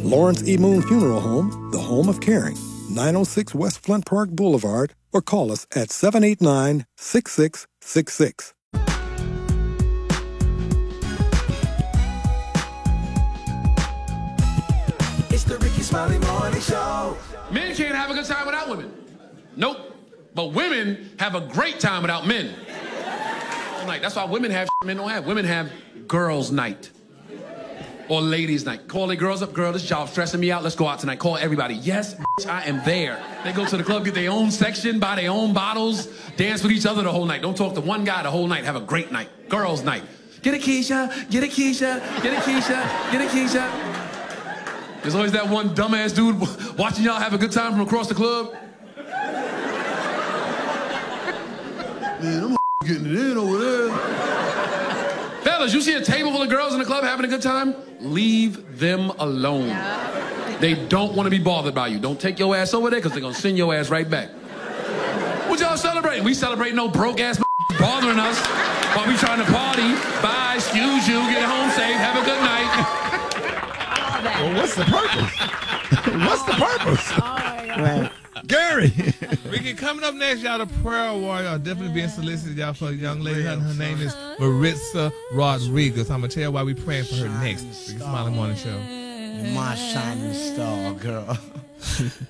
Lawrence E. Moon Funeral Home, the home of caring. 906 West Flint Park Boulevard, or call us at 789-6666. It's the Ricky Smiley Morning Show. Men can't have a good time without women. Nope. But women have a great time without men. All night. That's why women have men don't have. Women have girls' night. Or ladies' night. Call their girls up. Girl, this job's stressing me out. Let's go out tonight. Call everybody. Yes, bitch, I am there. They go to the club, get their own section, buy their own bottles, dance with each other the whole night. Don't talk to one guy the whole night. Have a great night. Girls' night. Get a Keisha. Get a Keisha. Get a Keisha. Get a Keisha. There's always that one dumbass dude watching y'all have a good time from across the club. Man, I'm getting it in over there. Fellas, you see a table full of girls in the club having a good time? Leave them alone. Yeah. They don't want to be bothered by you. Don't take your ass over there because they're going to send your ass right back. What y'all celebrating? We celebrating no broke-ass bothering us while we trying to party. Bye, excuse you, get home safe, have a good night. Well, what's the purpose? What's the purpose? Right. Gary. Ricky, coming up next, y'all, the prayer warrior definitely being solicited, y'all, for a young lady. Her name is Maritza Rodriguez. I'm going to tell you why we praying for her next. Ricky Smiley Morning Show. My shining star, girl.